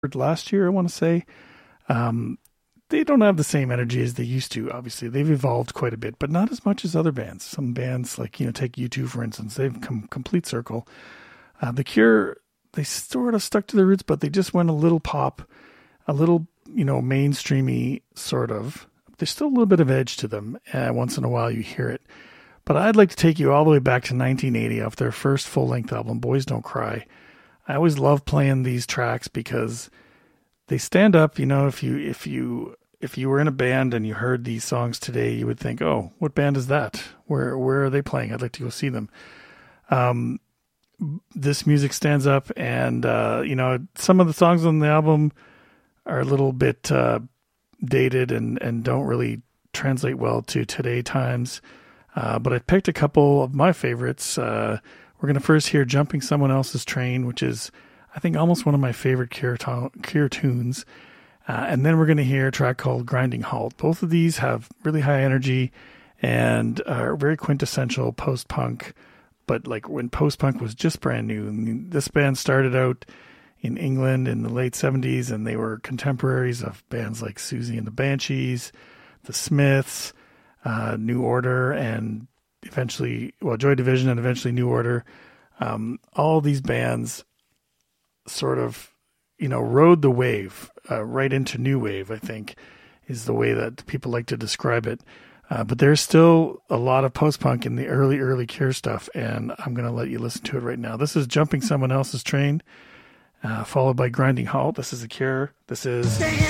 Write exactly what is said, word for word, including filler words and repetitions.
last year, I want to say. Um, they don't have the same energy as they used to, obviously. They've evolved quite a bit, but not as much as other bands. Some bands, like, you know, take U two, for instance, they've come complete circle. Uh, The Cure, they sort of stuck to their roots, but they just went a little pop, a little, you know, mainstreamy sort of. There's still a little bit of edge to them. Uh, once in a while you hear it. But I'd like to take you all the way back to nineteen eighty off their first full-length album, Boys Don't Cry. I always love playing these tracks because they stand up. You know, if you if you if you were in a band and you heard these songs today, you would think, "Oh, what band is that? Where where are they playing? I'd like to go see them." Um, this music stands up, and uh, you know, some of the songs on the album are a little bit uh, dated and and don't really translate well to today times. Uh, but I picked a couple of my favorites. Uh, we're going to first hear Jumping Someone Else's Train, which is, I think, almost one of my favorite Cure, to- Cure tunes. Uh, and then we're going to hear a track called Grinding Halt. Both of these have really high energy and are very quintessential post-punk, but like when post-punk was just brand new. I mean, this band started out in England in the late seventies, and they were contemporaries of bands like Susie and the Banshees, the Smiths, Uh, New Order, and eventually, well, Joy Division and eventually New Order. Um, all these bands sort of, you know, rode the wave uh, right into new wave, I think, is the way that people like to describe it. Uh, but there's still a lot of post-punk in the early, early Cure stuff, and I'm going to let you listen to it right now. This is Jumping Someone Else's Train, uh, followed by Grinding Halt. This is The Cure. This is